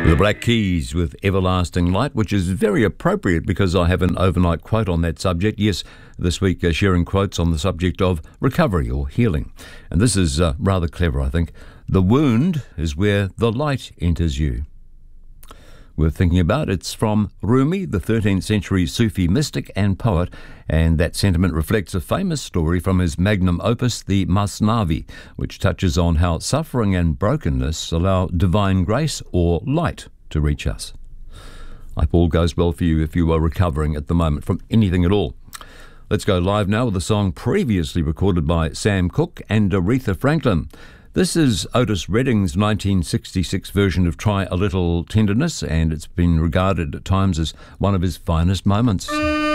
The Black Keys with Everlasting Light, which is very appropriate because I have an overnight quote on that subject. Yes, this week sharing quotes on the subject of recovery or healing. And this is rather clever, I think. The wound is where the light enters you. We're thinking about it's from Rumi, the 13th century Sufi mystic and poet, and that sentiment reflects a famous story from his magnum opus, the Masnavi, which touches on how suffering and brokenness allow divine grace or light to reach us. I hope all goes well for you if you are recovering at the moment from anything at all. Let's go live now with a song previously recorded by Sam Cooke and Aretha Franklin. This is Otis Redding's 1966 version of Try a Little Tenderness, and it's been regarded at times as one of his finest moments.